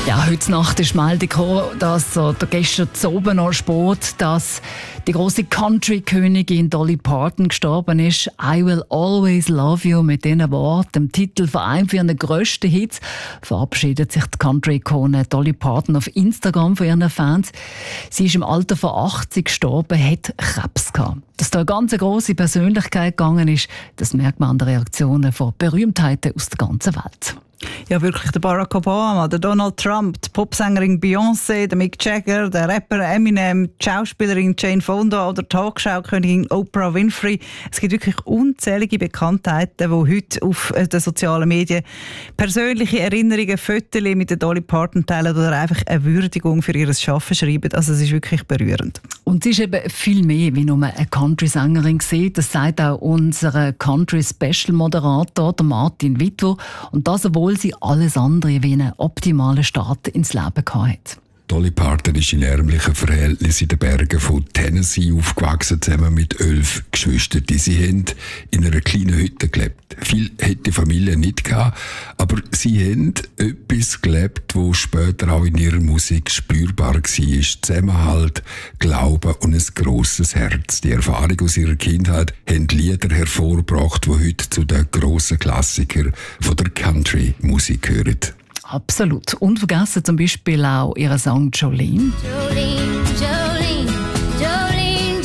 Ja, heute Nacht ist die Meldung gekommen, dass gestern zu oben noch spät, dass die grosse Country-Königin Dolly Parton gestorben ist. «I will always love you» mit diesen Worten, dem Titel von einem für ihren grössten Hits, verabschiedet sich die Country-Ikone Dolly Parton auf Instagram von ihren Fans. Sie ist im Alter von 80 gestorben, hat Krebs gehabt. Dass da eine ganz grosse Persönlichkeit gegangen ist, das merkt man an den Reaktionen von Berühmtheiten aus der ganzen Welt. Ja, wirklich, der Barack Obama, der Donald Trump, die Popsängerin Beyoncé, der Mick Jagger, der Rapper Eminem, die Schauspielerin Jane Fonda oder die Talkshow-Königin Oprah Winfrey. Es gibt wirklich unzählige Bekanntheiten, die heute auf den sozialen Medien persönliche Erinnerungen, Fotos mit der Dolly Parton teilen oder einfach eine Würdigung für ihr Schaffen schreiben. Also es ist wirklich berührend. Und sie ist eben viel mehr wie nur eine Country-Sängerin gewesen. Das sagt auch unser Country-Special-Moderator, der Martin Wittwer. Und das, obwohl sie alles andere wie einen optimalen Start ins Leben hatte. Dolly Parton ist in ärmlichen Verhältnissen in den Bergen von Tennessee aufgewachsen, zusammen mit 11 Geschwistern. Sie haben in einer kleinen Hütte gelebt. Viel hat die Familie nicht gehabt, aber sie haben etwas gelebt, das später auch in ihrer Musik spürbar war. Zusammenhalt, Glaube und ein grosses Herz. Die Erfahrung aus ihrer Kindheit haben Lieder hervorgebracht, die heute zu den grossen Klassikern von der Country-Musik gehören. Absolut. Unvergessen zum Beispiel auch ihren Song «Jolene». Jolene, Jolene, Jolene,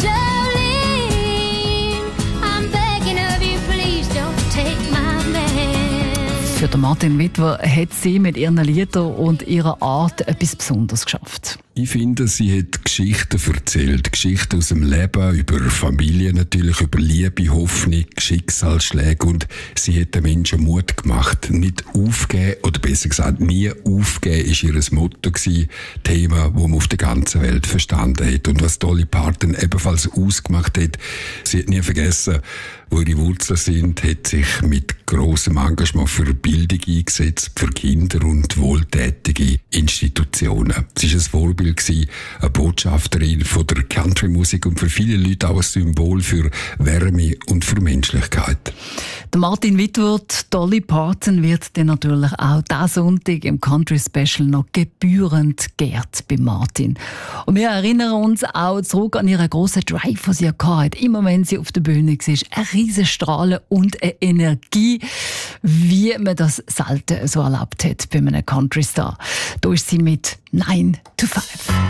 Jolene, I'm begging of you, please don't take my man. Für den Martin Wittwer hat sie mit ihren Liedern und ihrer Art etwas Besonderes geschafft. Ich finde, sie hat Geschichten erzählt. Geschichten aus dem Leben, über Familie natürlich, über Liebe, Hoffnung, Schicksalsschläge. Und sie hat den Menschen Mut gemacht. Nicht aufgeben, oder besser gesagt, nie aufgeben, ist ihr Motto gewesen. Thema, das man auf der ganzen Welt verstanden hat. Und was Dolly Parton ebenfalls ausgemacht hat, sie hat nie vergessen, wo ihre Wurzeln sind, hat sich mit grossem Engagement für Bildung eingesetzt, für Kinder und wohltätige Institutionen. Sie war ein Vorbild, eine Botschafterin von der Country-Musik und für viele Leute auch ein Symbol für Wärme und für Menschlichkeit. Der Martin Wittwer, Dolly Parton, wird dann natürlich auch diesen Sonntag im Country Special noch gebührend geehrt bei Martin. Und wir erinnern uns auch zurück an ihren grossen Drive, den sie hatte. Immer wenn sie auf der Bühne war, eine riesen Strahlen und eine Energie, wie man das selten so erlebt hat bei einem Country-Star. Da ist sie mit 9 to 5.